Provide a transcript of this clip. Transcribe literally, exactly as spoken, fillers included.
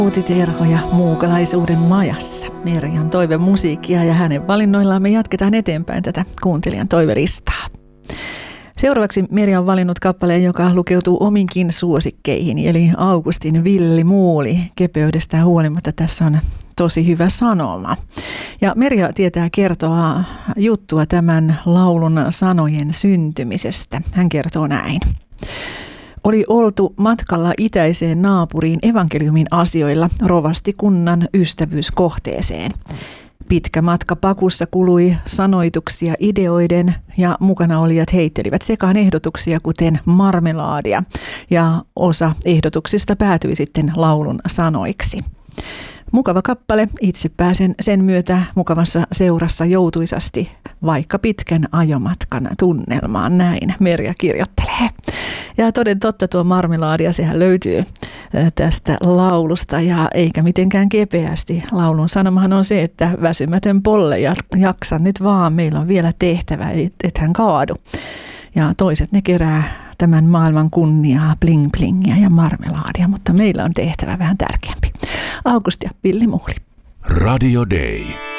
Outi Terho ja Muukalaisuuden majassa. Merjan toivemusiikkia ja hänen valinnoillaan me jatketaan eteenpäin tätä kuuntelijan toivelistaa. Seuraavaksi Merja on valinnut kappaleen, joka lukeutuu ominkin suosikkeihin, eli Augustin Villi Muuli. Kepeydestään huolimatta tässä on tosi hyvä sanoma. Ja Merja tietää kertoa juttua tämän laulun sanojen syntymisestä. Hän kertoo näin. Oli oltu matkalla itäiseen naapuriin evankeliumin asioilla rovastikunnan ystävyyskohteeseen. Pitkä matka pakussa kului sanoituksia ideoiden ja mukana olijat heittelivät sekaan ehdotuksia kuten marmelaadia ja osa ehdotuksista päätyi sitten laulun sanoiksi. Mukava kappale, itse pääsen sen myötä mukavassa seurassa joutuisasti vaikka pitkän ajomatkan tunnelmaan, näin Merja kirjoittelee. Ja toden totta tuo marmelaadia, sehän löytyy tästä laulusta ja eikä mitenkään kepeästi. Laulun sanomahan on se, että väsymätön polle ja jaksa nyt vaan, meillä on vielä tehtävä, ethän kaadu. Ja toiset ne kerää tämän maailman kunniaa, bling blingia ja marmelaadia, mutta meillä on tehtävä vähän tärkeämpi. August ja Villi Muuli. Radio Day.